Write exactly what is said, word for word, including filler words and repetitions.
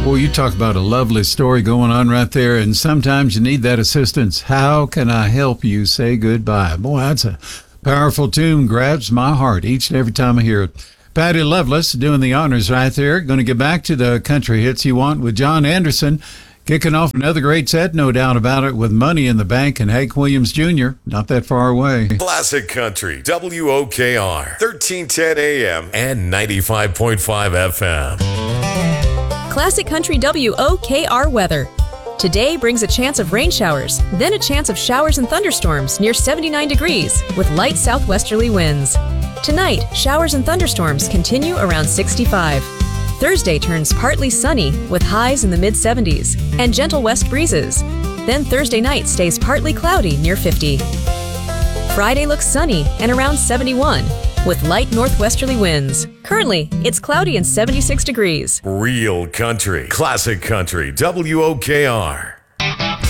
Well, you talk about a lovely story going on right there, and sometimes you need that assistance. How can I help you say goodbye? Boy, that's a powerful tune. Grabs my heart each and every time I hear it. Patty Loveless doing the honors right there. Going to get back to the country hits you want with John Anderson. Kicking off another great set, no doubt about it, with Money in the Bank and Hank Williams Junior Not that far away. Classic Country, W O K R, thirteen ten A M and ninety-five point five F M. Classic Country W O K R weather. Today brings a chance of rain showers, then a chance of showers and thunderstorms near seventy-nine degrees with light southwesterly winds. Tonight, showers and thunderstorms continue around sixty-five. Thursday turns partly sunny with highs in the mid seventies and gentle west breezes. Then Thursday night stays partly cloudy near fifty. Friday looks sunny and around seventy-one with light northwesterly winds. Currently, it's cloudy and seventy-six degrees. Real country, classic country, W O K R.